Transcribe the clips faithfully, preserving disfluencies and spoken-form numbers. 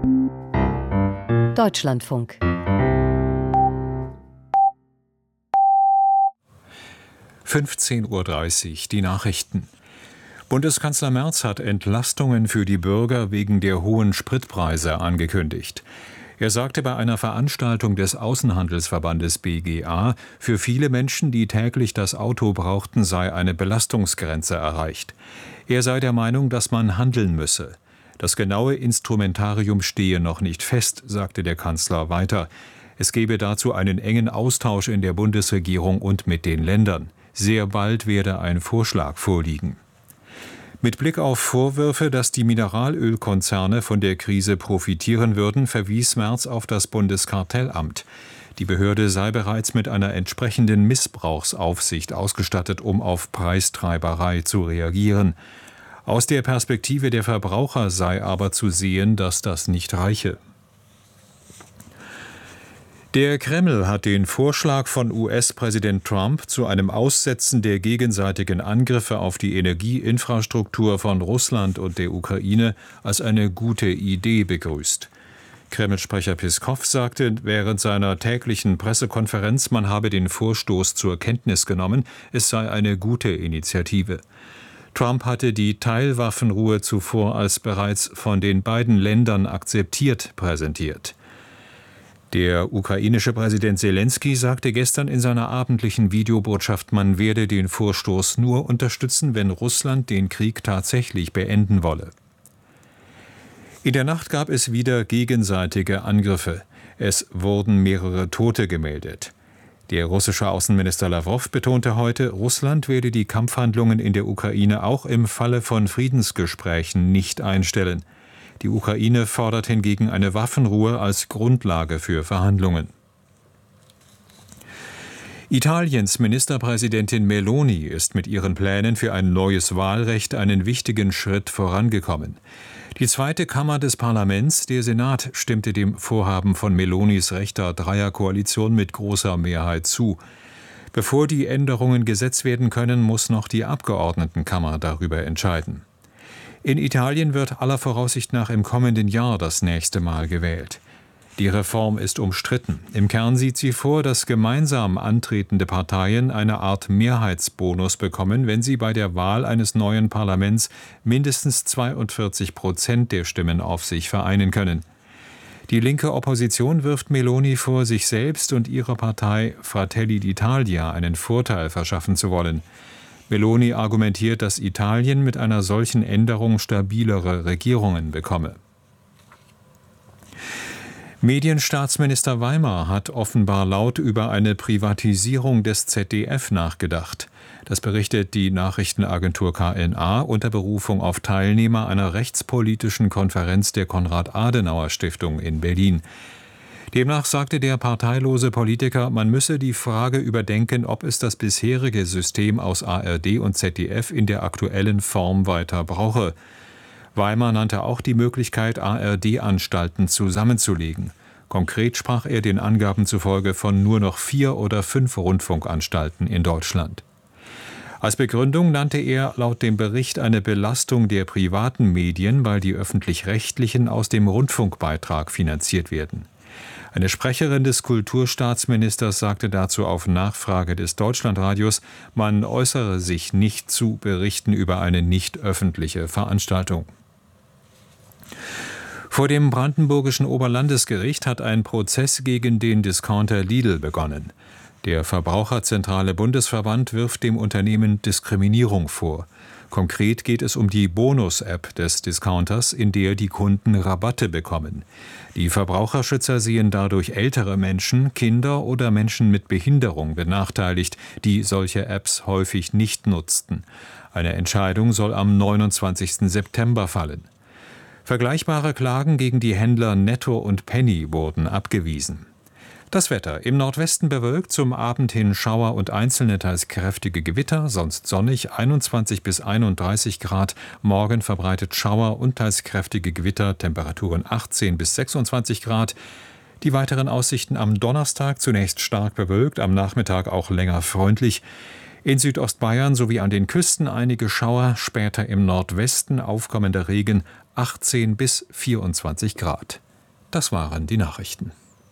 Deutschlandfunk. fünfzehn Uhr dreißig, die Nachrichten. Bundeskanzler Merz hat Entlastungen für die Bürger wegen der hohen Spritpreise angekündigt. Er sagte bei einer Veranstaltung des Außenhandelsverbandes B G A, für viele Menschen, die täglich das Auto brauchten, sei eine Belastungsgrenze erreicht. Er sei der Meinung, dass man handeln müsse. Das genaue Instrumentarium stehe noch nicht fest, sagte der Kanzler weiter. Es gebe dazu einen engen Austausch in der Bundesregierung und mit den Ländern. Sehr bald werde ein Vorschlag vorliegen. Mit Blick auf Vorwürfe, dass die Mineralölkonzerne von der Krise profitieren würden, verwies Merz auf das Bundeskartellamt. Die Behörde sei bereits mit einer entsprechenden Missbrauchsaufsicht ausgestattet, um auf Preistreiberei zu reagieren. Aus der Perspektive der Verbraucher sei aber zu sehen, dass das nicht reiche. Der Kreml hat den Vorschlag von U S-Präsident Trump zu einem Aussetzen der gegenseitigen Angriffe auf die Energieinfrastruktur von Russland und der Ukraine als eine gute Idee begrüßt. Kreml-Sprecher Peskow sagte während seiner täglichen Pressekonferenz, man habe den Vorstoß zur Kenntnis genommen, es sei eine gute Initiative. Trump hatte die Teilwaffenruhe zuvor als bereits von den beiden Ländern akzeptiert präsentiert. Der ukrainische Präsident Selenskyj sagte gestern in seiner abendlichen Videobotschaft, man werde den Vorstoß nur unterstützen, wenn Russland den Krieg tatsächlich beenden wolle. In der Nacht gab es wieder gegenseitige Angriffe. Es wurden mehrere Tote gemeldet. Der russische Außenminister Lawrow betonte heute, Russland werde die Kampfhandlungen in der Ukraine auch im Falle von Friedensgesprächen nicht einstellen. Die Ukraine fordert hingegen eine Waffenruhe als Grundlage für Verhandlungen. Italiens Ministerpräsidentin Meloni ist mit ihren Plänen für ein neues Wahlrecht einen wichtigen Schritt vorangekommen. Die zweite Kammer des Parlaments, der Senat, stimmte dem Vorhaben von Melonis rechter Dreierkoalition mit großer Mehrheit zu. Bevor die Änderungen Gesetz werden können, muss noch die Abgeordnetenkammer darüber entscheiden. In Italien wird aller Voraussicht nach im kommenden Jahr das nächste Mal gewählt. Die Reform ist umstritten. Im Kern sieht sie vor, dass gemeinsam antretende Parteien eine Art Mehrheitsbonus bekommen, wenn sie bei der Wahl eines neuen Parlaments mindestens zweiundvierzig Prozent der Stimmen auf sich vereinen können. Die linke Opposition wirft Meloni vor, sich selbst und ihrer Partei Fratelli d'Italia einen Vorteil verschaffen zu wollen. Meloni argumentiert, dass Italien mit einer solchen Änderung stabilere Regierungen bekomme. Medienstaatsminister Weimar hat offenbar laut über eine Privatisierung des Z D F nachgedacht. Das berichtet die Nachrichtenagentur K N A unter Berufung auf Teilnehmer einer rechtspolitischen Konferenz der Konrad-Adenauer-Stiftung in Berlin. Demnach sagte der parteilose Politiker, man müsse die Frage überdenken, ob es das bisherige System aus A R D und Z D F in der aktuellen Form weiter brauche. Weimar nannte auch die Möglichkeit, A R D-Anstalten zusammenzulegen. Konkret sprach er den Angaben zufolge von nur noch vier oder fünf Rundfunkanstalten in Deutschland. Als Begründung nannte er laut dem Bericht eine Belastung der privaten Medien, weil die öffentlich-rechtlichen aus dem Rundfunkbeitrag finanziert werden. Eine Sprecherin des Kulturstaatsministers sagte dazu auf Nachfrage des Deutschlandradios, man äußere sich nicht zu Berichten über eine nicht öffentliche Veranstaltung. Vor dem brandenburgischen Oberlandesgericht hat ein Prozess gegen den Discounter Lidl begonnen. Der Verbraucherzentrale Bundesverband wirft dem Unternehmen Diskriminierung vor. Konkret geht es um die Bonus-App des Discounters, in der die Kunden Rabatte bekommen. Die Verbraucherschützer sehen dadurch ältere Menschen, Kinder oder Menschen mit Behinderung benachteiligt, die solche Apps häufig nicht nutzten. Eine Entscheidung soll am neunundzwanzigsten September fallen. Vergleichbare Klagen gegen die Händler Netto und Penny wurden abgewiesen. Das Wetter: im Nordwesten bewölkt, zum Abend hin Schauer und einzelne teils kräftige Gewitter, sonst sonnig, einundzwanzig bis einunddreißig Grad. Morgen verbreitet Schauer und teils kräftige Gewitter, Temperaturen achtzehn bis sechsundzwanzig Grad. Die weiteren Aussichten am Donnerstag: zunächst stark bewölkt, am Nachmittag auch länger freundlich. In Südostbayern sowie an den Küsten einige Schauer, später im Nordwesten aufkommender Regen, achtzehn bis vierundzwanzig Grad. Das waren die Nachrichten.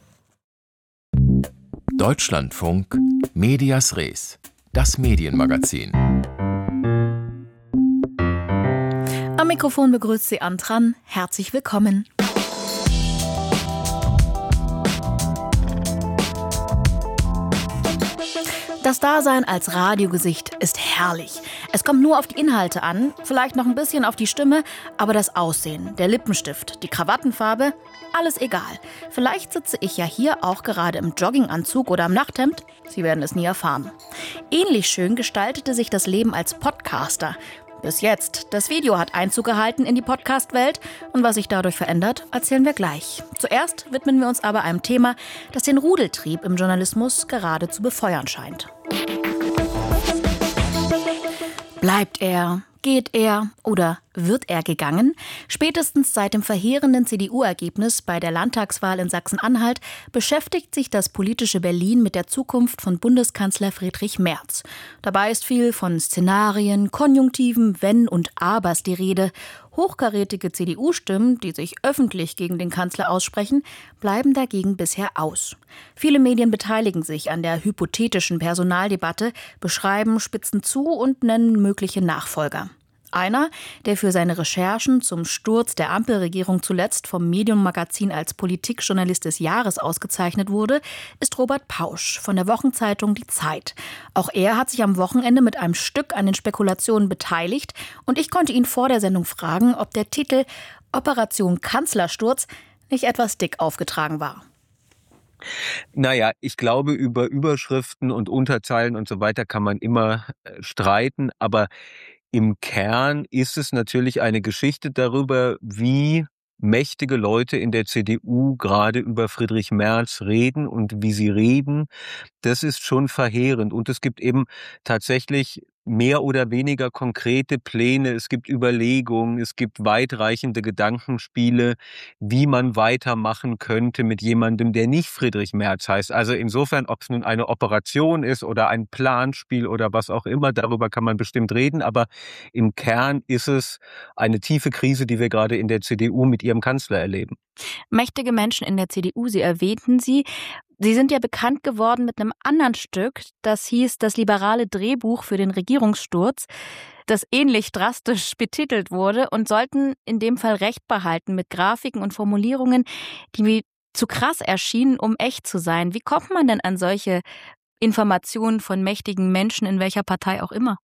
Deutschlandfunk Medias Res, das Medienmagazin. Am Mikrofon begrüßt Sie Antran. Herzlich willkommen. Das Dasein als Radiogesicht ist herrlich. Es kommt nur auf die Inhalte an, vielleicht noch ein bisschen auf die Stimme, aber das Aussehen, der Lippenstift, die Krawattenfarbe, alles egal. Vielleicht sitze ich ja hier auch gerade im Jogginganzug oder im Nachthemd. Sie werden es nie erfahren. Ähnlich schön gestaltete sich das Leben als Podcaster. Bis jetzt. Das Video hat Einzug gehalten in die Podcast-Welt und was sich dadurch verändert, erzählen wir gleich. Zuerst widmen wir uns aber einem Thema, das den Rudeltrieb im Journalismus gerade zu befeuern scheint. Bleibt er? Geht er oder wird er gegangen? Spätestens seit dem verheerenden C D U-Ergebnis bei der Landtagswahl in Sachsen-Anhalt beschäftigt sich das politische Berlin mit der Zukunft von Bundeskanzler Friedrich Merz. Dabei ist viel von Szenarien, Konjunktiven, Wenn und Abers die Rede. Hochkarätige C D U-Stimmen, die sich öffentlich gegen den Kanzler aussprechen, bleiben dagegen bisher aus. Viele Medien beteiligen sich an der hypothetischen Personaldebatte, beschreiben Spitzen zu und nennen mögliche Nachfolger. Einer, der für seine Recherchen zum Sturz der Ampelregierung zuletzt vom Medium-Magazin als Politikjournalist des Jahres ausgezeichnet wurde, ist Robert Pausch von der Wochenzeitung Die Zeit. Auch er hat sich am Wochenende mit einem Stück an den Spekulationen beteiligt und ich konnte ihn vor der Sendung fragen, ob der Titel Operation Kanzlersturz nicht etwas dick aufgetragen war. Naja, ich glaube, über Überschriften und Unterzeilen und so weiter kann man immer äh, streiten, aber im Kern ist es natürlich eine Geschichte darüber, wie mächtige Leute in der C D U gerade über Friedrich Merz reden und wie sie reden. Das ist schon verheerend. Und es gibt eben tatsächlich mehr oder weniger konkrete Pläne, es gibt Überlegungen, es gibt weitreichende Gedankenspiele, wie man weitermachen könnte mit jemandem, der nicht Friedrich Merz heißt. Also insofern, ob es nun eine Operation ist oder ein Planspiel oder was auch immer, darüber kann man bestimmt reden. Aber im Kern ist es eine tiefe Krise, die wir gerade in der C D U mit ihrem Kanzler erleben. Mächtige Menschen in der C D U, Sie erwähnten sie. Sie sind ja bekannt geworden mit einem anderen Stück, das hieß Das liberale Drehbuch für den Regierungssturz, das ähnlich drastisch betitelt wurde und sollten in dem Fall Recht behalten mit Grafiken und Formulierungen, die mir zu krass erschienen, um echt zu sein. Wie kommt man denn an solche Informationen von mächtigen Menschen, in welcher Partei auch immer?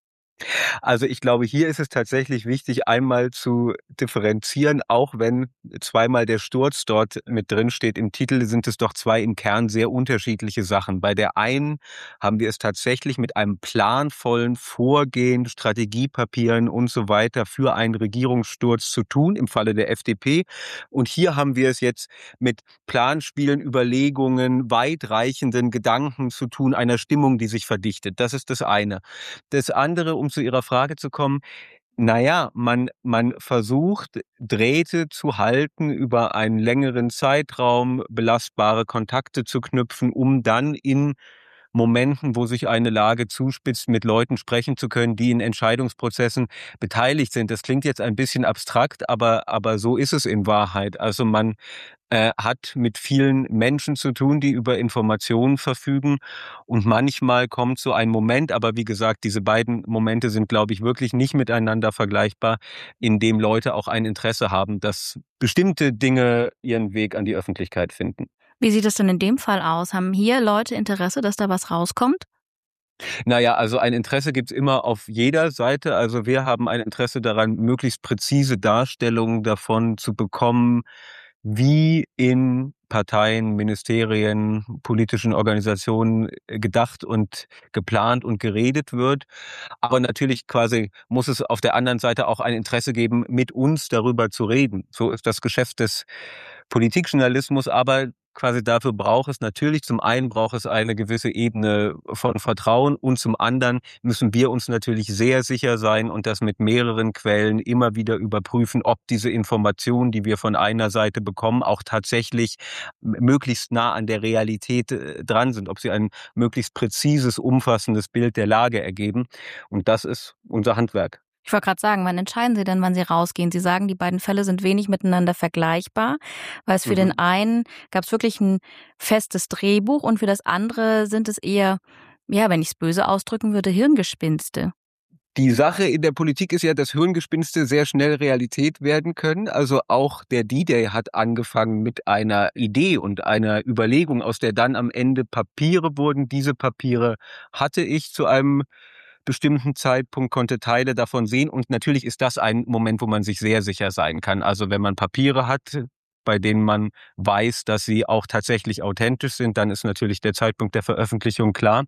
Also ich glaube, hier ist es tatsächlich wichtig, einmal zu differenzieren, auch wenn zweimal der Sturz dort mit drin steht im Titel, sind es doch zwei im Kern sehr unterschiedliche Sachen. Bei der einen haben wir es tatsächlich mit einem planvollen Vorgehen, Strategiepapieren und so weiter für einen Regierungssturz zu tun, im Falle der F D P. Und hier haben wir es jetzt mit Planspielen, Überlegungen, weitreichenden Gedanken zu tun, einer Stimmung, die sich verdichtet. Das ist das eine. Das andere, um zu Ihrer Frage zu kommen, naja, man, man versucht, Drähte zu halten über einen längeren Zeitraum, belastbare Kontakte zu knüpfen, um dann in Momenten, wo sich eine Lage zuspitzt, mit Leuten sprechen zu können, die in Entscheidungsprozessen beteiligt sind. Das klingt jetzt ein bisschen abstrakt, aber, aber so ist es in Wahrheit. Also man äh, hat mit vielen Menschen zu tun, die über Informationen verfügen. Und manchmal kommt so ein Moment, aber wie gesagt, diese beiden Momente sind, glaube ich, wirklich nicht miteinander vergleichbar, in dem Leute auch ein Interesse haben, dass bestimmte Dinge ihren Weg an die Öffentlichkeit finden. Wie sieht es denn in dem Fall aus? Haben hier Leute Interesse, dass da was rauskommt? Naja, also ein Interesse gibt's immer auf jeder Seite. Also wir haben ein Interesse daran, möglichst präzise Darstellungen davon zu bekommen, wie in Parteien, Ministerien, politischen Organisationen gedacht und geplant und geredet wird. Aber natürlich quasi muss es auf der anderen Seite auch ein Interesse geben, mit uns darüber zu reden. So ist das Geschäft des Politikjournalismus, aber quasi dafür braucht es natürlich, zum einen braucht es eine gewisse Ebene von Vertrauen und zum anderen müssen wir uns natürlich sehr sicher sein und das mit mehreren Quellen immer wieder überprüfen, ob diese Informationen, die wir von einer Seite bekommen, auch tatsächlich möglichst nah an der Realität dran sind, ob sie ein möglichst präzises, umfassendes Bild der Lage ergeben. Und das ist unser Handwerk. Ich wollte gerade sagen, wann entscheiden Sie denn, wann Sie rausgehen? Sie sagen, die beiden Fälle sind wenig miteinander vergleichbar, weil es für mhm. den einen gab es wirklich ein festes Drehbuch und für das andere sind es eher, ja, wenn ich es böse ausdrücken würde, Hirngespinste. Die Sache in der Politik ist ja, dass Hirngespinste sehr schnell Realität werden können. Also auch der D-Day hat angefangen mit einer Idee und einer Überlegung, aus der dann am Ende Papiere wurden. Diese Papiere hatte ich zu einem bestimmten Zeitpunkt, konnte Teile davon sehen. Und natürlich ist das ein Moment, wo man sich sehr sicher sein kann. Also wenn man Papiere hat, bei denen man weiß, dass sie auch tatsächlich authentisch sind, dann ist natürlich der Zeitpunkt der Veröffentlichung klar.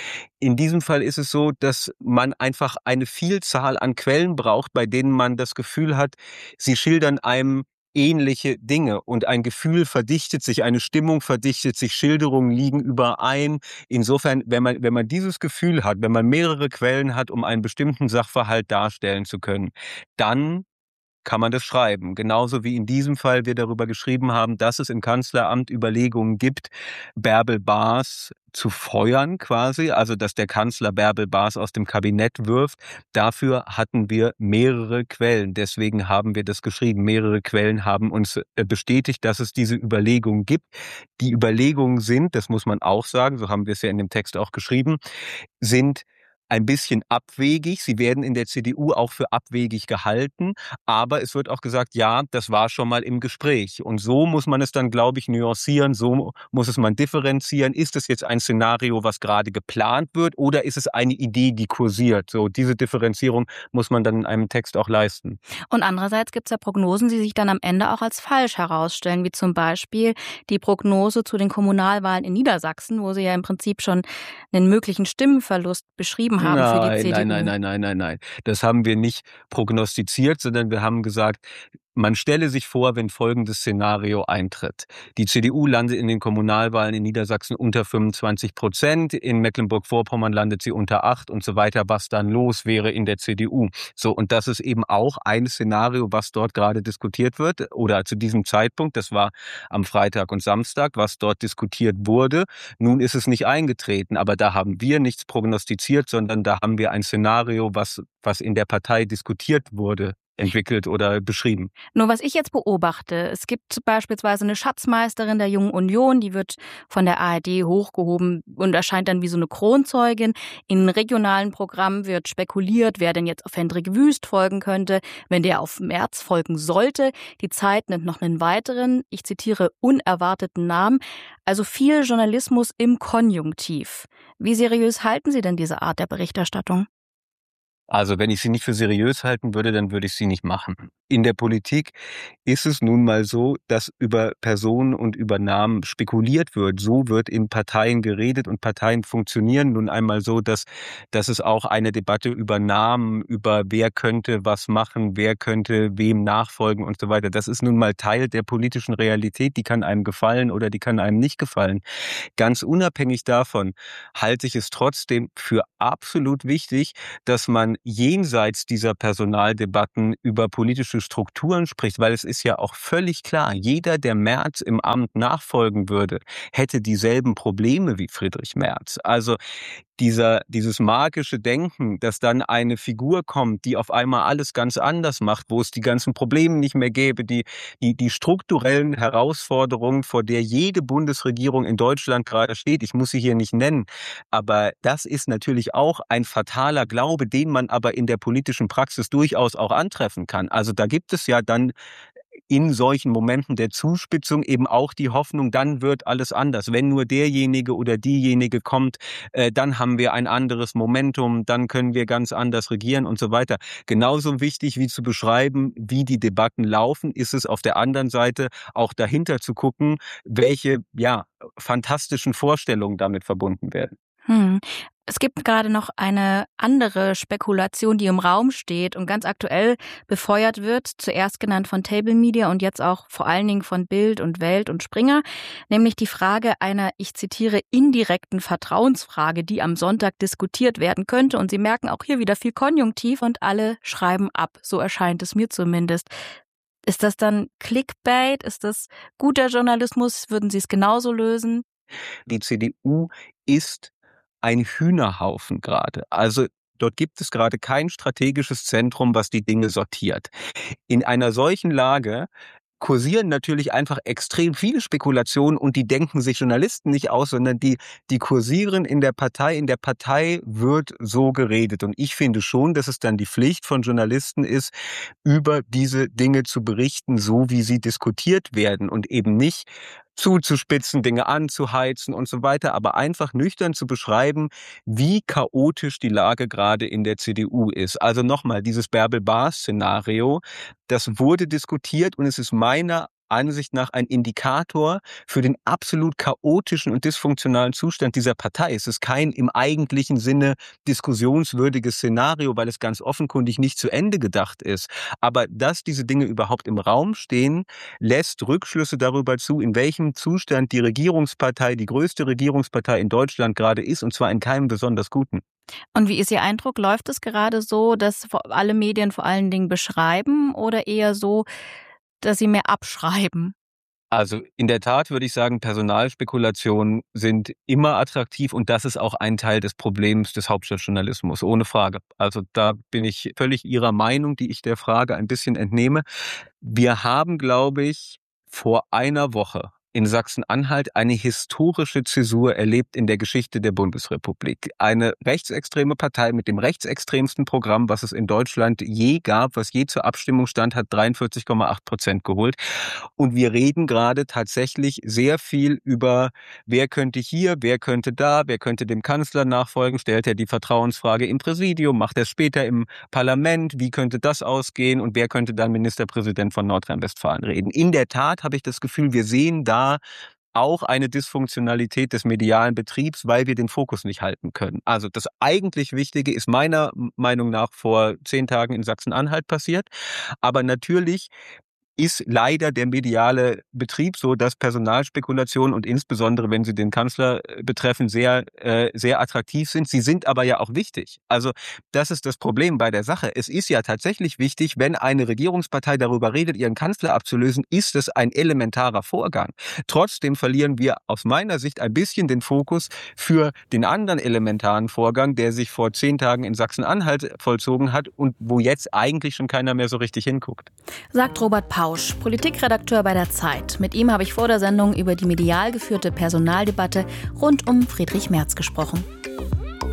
In diesem Fall ist es so, dass man einfach eine Vielzahl an Quellen braucht, bei denen man das Gefühl hat, sie schildern einem ähnliche Dinge und ein Gefühl verdichtet sich, eine Stimmung verdichtet sich, Schilderungen liegen überein. Insofern, wenn man, wenn man dieses Gefühl hat, wenn man mehrere Quellen hat, um einen bestimmten Sachverhalt darstellen zu können, dann kann man das schreiben. Genauso wie in diesem Fall wir darüber geschrieben haben, dass es im Kanzleramt Überlegungen gibt, Bärbel Baas zu feuern quasi, also dass der Kanzler Bärbel Baas aus dem Kabinett wirft. Dafür hatten wir mehrere Quellen. Deswegen haben wir das geschrieben. Mehrere Quellen haben uns bestätigt, dass es diese Überlegungen gibt. Die Überlegungen sind, das muss man auch sagen, so haben wir es ja in dem Text auch geschrieben, sind ein bisschen abwegig. Sie werden in der C D U auch für abwegig gehalten. Aber es wird auch gesagt, ja, das war schon mal im Gespräch. Und so muss man es dann, glaube ich, nuancieren. So muss es man differenzieren. Ist es jetzt ein Szenario, was gerade geplant wird, oder ist es eine Idee, die kursiert? So, diese Differenzierung muss man dann in einem Text auch leisten. Und andererseits gibt es ja Prognosen, die sich dann am Ende auch als falsch herausstellen, wie zum Beispiel die Prognose zu den Kommunalwahlen in Niedersachsen, wo Sie ja im Prinzip schon einen möglichen Stimmenverlust beschrieben haben nein, für die C D U. Nein, nein, nein, nein, nein. Das haben wir nicht prognostiziert, sondern wir haben gesagt, man stelle sich vor, wenn folgendes Szenario eintritt. Die C D U landet in den Kommunalwahlen in Niedersachsen unter fünfundzwanzig Prozent, in Mecklenburg-Vorpommern landet sie unter acht und so weiter, was dann los wäre in der C D U. So, und das ist eben auch ein Szenario, was dort gerade diskutiert wird, oder zu diesem Zeitpunkt, das war am Freitag und Samstag, was dort diskutiert wurde. Nun ist es nicht eingetreten, aber da haben wir nichts prognostiziert, sondern da haben wir ein Szenario, was, was in der Partei diskutiert wurde, entwickelt oder beschrieben. Nur was ich jetzt beobachte, es gibt beispielsweise eine Schatzmeisterin der Jungen Union, die wird von der A R D hochgehoben und erscheint dann wie so eine Kronzeugin. In regionalen Programmen wird spekuliert, wer denn jetzt auf Hendrik Wüst folgen könnte, wenn der auf Merz folgen sollte. Die Zeit nimmt noch einen weiteren, ich zitiere, unerwarteten Namen. Also viel Journalismus im Konjunktiv. Wie seriös halten Sie denn diese Art der Berichterstattung? Also wenn ich sie nicht für seriös halten würde, dann würde ich sie nicht machen. In der Politik ist es nun mal so, dass über Personen und über Namen spekuliert wird. So wird in Parteien geredet und Parteien funktionieren nun einmal so, dass, dass es auch eine Debatte über Namen, über wer könnte was machen, wer könnte wem nachfolgen und so weiter. Das ist nun mal Teil der politischen Realität. Die kann einem gefallen oder die kann einem nicht gefallen. Ganz unabhängig davon halte ich es trotzdem für absolut wichtig, dass man jenseits dieser Personaldebatten über politische Strukturen spricht, weil es ist ja auch völlig klar, jeder, der Merz im Amt nachfolgen würde, hätte dieselben Probleme wie Friedrich Merz. Also dieser, dieses magische Denken, dass dann eine Figur kommt, die auf einmal alles ganz anders macht, wo es die ganzen Probleme nicht mehr gäbe, die, die, die strukturellen Herausforderungen, vor der jede Bundesregierung in Deutschland gerade steht. Ich muss sie hier nicht nennen, aber das ist natürlich auch ein fataler Glaube, den man aber in der politischen Praxis durchaus auch antreffen kann. Also da gibt es ja dann in solchen Momenten der Zuspitzung eben auch die Hoffnung, dann wird alles anders. Wenn nur derjenige oder diejenige kommt, äh, dann haben wir ein anderes Momentum, dann können wir ganz anders regieren und so weiter. Genauso wichtig wie zu beschreiben, wie die Debatten laufen, ist es auf der anderen Seite auch dahinter zu gucken, welche ja fantastischen Vorstellungen damit verbunden werden. Hm. Es gibt gerade noch eine andere Spekulation, die im Raum steht und ganz aktuell befeuert wird, zuerst genannt von Table Media und jetzt auch vor allen Dingen von Bild und Welt und Springer, nämlich die Frage einer, ich zitiere, indirekten Vertrauensfrage, die am Sonntag diskutiert werden könnte. Und Sie merken auch hier wieder viel Konjunktiv und alle schreiben ab. So erscheint es mir zumindest. Ist das dann Clickbait? Ist das guter Journalismus? Würden Sie es genauso lösen? Die C D U ist ein Hühnerhaufen gerade. Also Dort gibt es gerade kein strategisches Zentrum, was die Dinge sortiert. In einer solchen Lage kursieren natürlich einfach extrem viele Spekulationen und die denken sich Journalisten nicht aus, sondern die, die kursieren in der Partei. In der Partei wird so geredet. Und ich finde schon, dass es dann die Pflicht von Journalisten ist, über diese Dinge zu berichten, so wie sie diskutiert werden und eben nicht zuzuspitzen, Dinge anzuheizen und so weiter, aber einfach nüchtern zu beschreiben, wie chaotisch die Lage gerade in der C D U ist. Also nochmal, dieses Bärbel-Baas-Szenario, das wurde diskutiert und es ist meiner Ansicht nach ein Indikator für den absolut chaotischen und dysfunktionalen Zustand dieser Partei. Es ist kein im eigentlichen Sinne diskussionswürdiges Szenario, weil es ganz offenkundig nicht zu Ende gedacht ist. Aber dass diese Dinge überhaupt im Raum stehen, lässt Rückschlüsse darüber zu, in welchem Zustand die Regierungspartei, die größte Regierungspartei in Deutschland gerade ist, und zwar in keinem besonders guten. Und wie ist Ihr Eindruck? Läuft es gerade so, dass alle Medien vor allen Dingen beschreiben oder eher so, dass sie mehr abschreiben? Also in der Tat würde ich sagen, Personalspekulationen sind immer attraktiv und das ist auch ein Teil des Problems des Hauptstadtjournalismus, ohne Frage. Also da bin ich völlig Ihrer Meinung, die ich der Frage ein bisschen entnehme. Wir haben, glaube ich, vor einer Woche in Sachsen-Anhalt eine historische Zäsur erlebt in der Geschichte der Bundesrepublik. Eine rechtsextreme Partei mit dem rechtsextremsten Programm, was es in Deutschland je gab, was je zur Abstimmung stand, hat dreiundvierzig Komma acht Prozent geholt. Und wir reden gerade tatsächlich sehr viel über, wer könnte hier, wer könnte da, wer könnte dem Kanzler nachfolgen, stellt er die Vertrauensfrage im Präsidium, macht er es später im Parlament, wie könnte das ausgehen und wer könnte dann Ministerpräsident von Nordrhein-Westfalen reden. In der Tat habe ich das Gefühl, wir sehen da auch eine Dysfunktionalität des medialen Betriebs, weil wir den Fokus nicht halten können. Also das eigentlich Wichtige ist meiner Meinung nach vor zehn Tagen in Sachsen-Anhalt passiert. Aber natürlich ist leider der mediale Betrieb so, dass Personalspekulationen und insbesondere, wenn sie den Kanzler betreffen, sehr, äh, sehr attraktiv sind. Sie sind aber ja auch wichtig. Also das ist das Problem bei der Sache. Es ist ja tatsächlich wichtig, wenn eine Regierungspartei darüber redet, ihren Kanzler abzulösen, ist es ein elementarer Vorgang. Trotzdem verlieren wir aus meiner Sicht ein bisschen den Fokus für den anderen elementaren Vorgang, der sich vor zehn Tagen in Sachsen-Anhalt vollzogen hat und wo jetzt eigentlich schon keiner mehr so richtig hinguckt. Sagt Robert Pausch, Politikredakteur bei der Zeit. Mit ihm habe ich vor der Sendung über die medial geführte Personaldebatte rund um Friedrich Merz gesprochen.